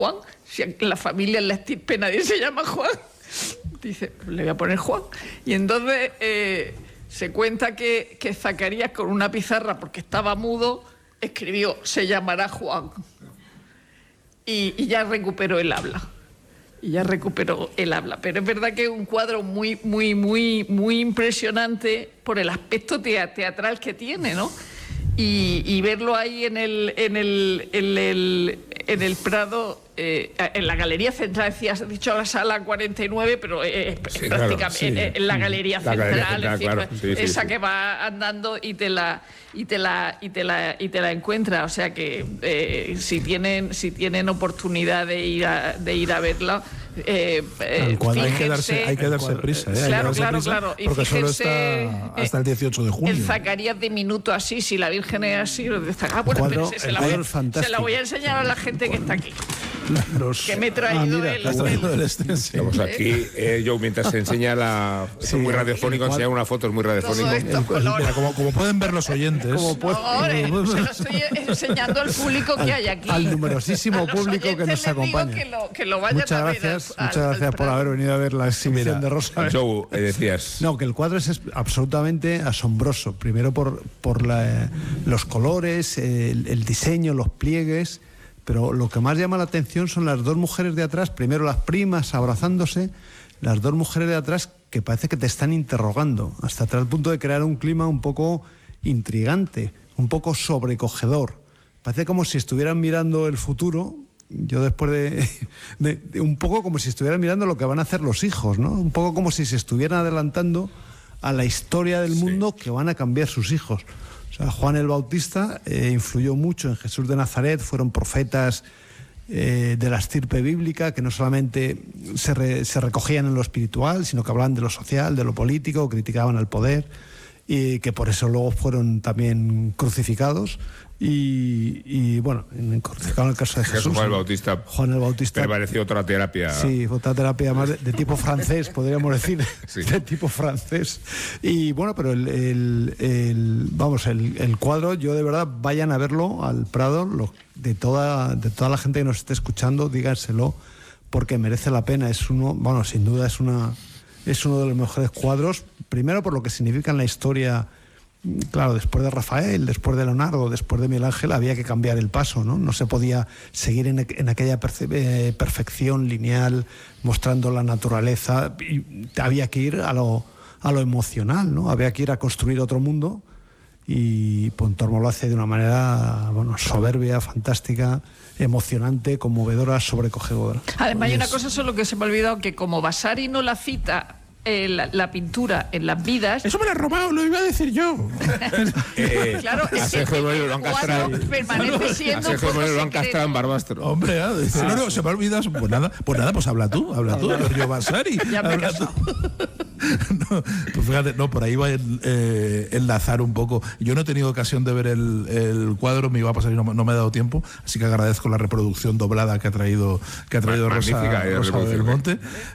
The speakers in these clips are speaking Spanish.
Juan, si en la familia, en la estirpe, nadie se llama Juan. Dice, le voy a poner Juan. Y entonces se cuenta que Zacarías, con una pizarra, porque estaba mudo, escribió, se llamará Juan. Y ya recuperó el habla. Pero es verdad que es un cuadro muy impresionante por el aspecto teatral que tiene, ¿no? Y verlo ahí en el Prado, en la Galería Central, has dicho la sala 49, pero sí, prácticamente claro, sí. En la Galería Central, claro, esa que va andando y te la encuentras. O sea que si tienen oportunidad de ir a verla, hay que darse prisa, claro. Y porque solo está hasta el 18 de junio. El Zacarías diminuto así, si la Virgen es así, se la voy a enseñar a la gente que está aquí. Que me he traído el stencil. Estamos aquí, yo mientras se enseña es muy radiofónico, enseñar una foto es muy radiofónico. Como pueden ver los oyentes. Se lo estoy enseñando al público que hay aquí. Al numerosísimo público que nos acompaña. Que lo vayan a ver. Muchas gracias por haber venido a ver la exhibición de Rosa. Joe, decías. No, que el cuadro es absolutamente asombroso. Primero por los colores, el diseño, los pliegues. Pero lo que más llama la atención son las dos mujeres de atrás, primero las primas abrazándose, las dos mujeres de atrás que parece que te están interrogando, hasta tal punto de crear un clima un poco intrigante, un poco sobrecogedor. Parece como si estuvieran mirando el futuro, yo después de un poco como si estuvieran mirando lo que van a hacer los hijos, ¿no? Un poco como si se estuvieran adelantando a la historia del mundo que van a cambiar sus hijos. O sea, Juan el Bautista influyó mucho en Jesús de Nazaret, fueron profetas de la estirpe bíblica que no solamente se recogían en lo espiritual, sino que hablaban de lo social, de lo político, criticaban al poder y que por eso luego fueron también crucificados. Y bueno, crucificado en el caso de Jesús. Juan el Bautista prevaleció otra terapia. Sí, otra terapia más de tipo francés, podríamos decir, sí. De tipo francés. Y bueno, pero el cuadro, yo de verdad, vayan a verlo al Prado, de toda la gente que nos esté escuchando, díganselo, porque merece la pena. Sin duda es uno de los mejores cuadros, primero por lo que significa en la historia. Claro, después de Rafael, después de Leonardo, después de Miguel Ángel, había que cambiar el paso, ¿no? No se podía seguir en aquella perfección lineal, mostrando la naturaleza. Y había que ir a lo emocional, ¿no? Había que ir a construir otro mundo. Y Pontormo lo hace de una manera, soberbia, fantástica, emocionante, conmovedora, sobrecogedora. Además, hay una cosa solo que se me ha olvidado, que como Vasari no la cita la pintura en las vidas. Eso me lo he robado, lo iba a decir yo. Claro, es que permanece siendo lo han castrado en Barbastro. Hombre, no, se me ha olvidado. Pues nada, pues habla tú, yo Vasari. Ya me he casado. Pues fíjate, por ahí va a enlazar un poco. Yo no he tenido ocasión de ver el cuadro, me iba a pasar y no me ha dado tiempo, así que agradezco la reproducción doblada que ha traído Rosa del Monte.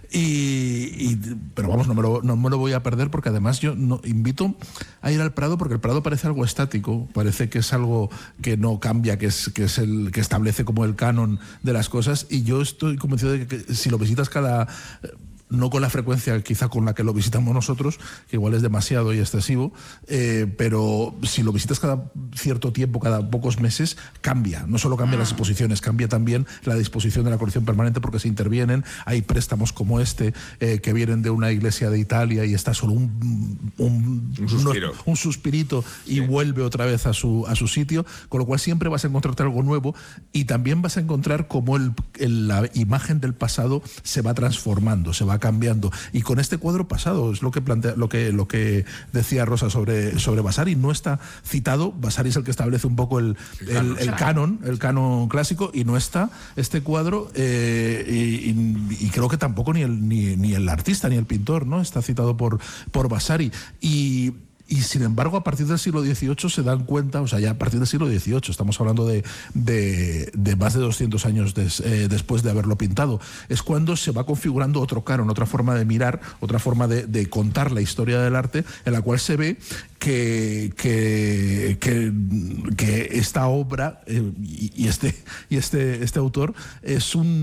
Pero vamos, no me lo voy a perder, porque además yo invito a ir al Prado, porque el Prado parece algo estático, parece que es algo que no cambia, que es el que establece como el canon de las cosas, y yo estoy convencido de que si lo visitas no con la frecuencia quizá con la que lo visitamos nosotros, que igual es demasiado y excesivo, pero si lo visitas cada cierto tiempo, cada pocos meses, cambia. No solo cambian las exposiciones, cambia también la disposición de la colección permanente, porque se intervienen. Hay préstamos como que vienen de una iglesia de Italia y está solo un suspirito y vuelve otra vez a su sitio, con lo cual siempre vas a encontrarte algo nuevo, y también vas a encontrar cómo la imagen del pasado se va transformando, se va cambiando. Y con este cuadro pasado es lo que decía Rosa sobre Vasari. No está citado, Vasari es el que establece un poco el canon clásico, y no está este cuadro, y creo que tampoco ni el artista ni el pintor, ¿no? Está citado por Vasari. Y sin embargo, a partir del siglo XVIII se dan cuenta, o sea, ya a partir del siglo XVIII, estamos hablando de más de 200 años después de haberlo pintado, es cuando se va configurando otro canon, otra forma de mirar, otra forma de contar la historia del arte, en la cual se ve que esta obra y este autor es un